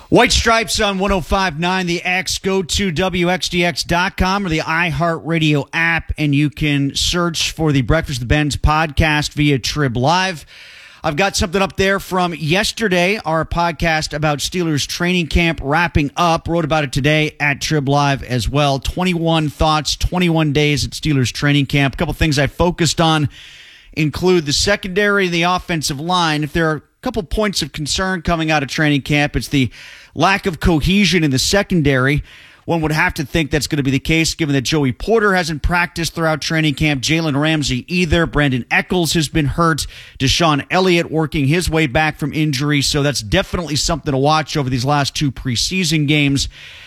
White Stripes on 105.9 The X. Go to WXDX.com or the iHeartRadio app, and you can search for the Breakfast with Ben's podcast via Trib Live. I've got something up there from yesterday, our podcast about Steelers training camp wrapping up. Wrote about it today at Trib Live as well. 21 thoughts, 21 days at Steelers training camp. A couple things I focused on include the secondary and the offensive line. If there are a couple points of concern coming out of training camp, it's the lack of cohesion in the secondary. One would have to think that's going to be the case given that Joey Porter hasn't practiced throughout training camp, Jalen Ramsey either, Brandon Echols has been hurt, Deshaun Elliott working his way back from injury, so that's definitely something to watch over these last two preseason games.